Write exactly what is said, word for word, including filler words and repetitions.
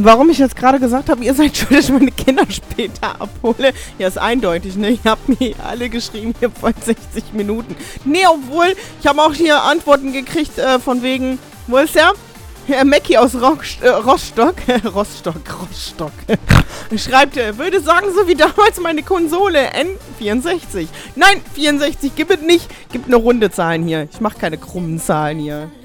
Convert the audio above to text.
warum ich jetzt gerade gesagt habe, ihr seid schuld, dass ich meine Kinder später abhole. Ja, ist eindeutig, ne? Ihr habt mir alle geschrieben, ihr wollt sechzig Minuten. Nee, obwohl, ich habe auch hier Antworten gekriegt, äh, von wegen, wo ist der? Herr Mackie aus Rockst äh, Rostock, Rostock, Rostock, schreibt, äh, würde sagen, so wie damals meine Konsole, N vierundsechzig. Nein, vierundsechzig, gib es nicht, gib eine runde Zahlen hier. Ich mache keine krummen Zahlen hier.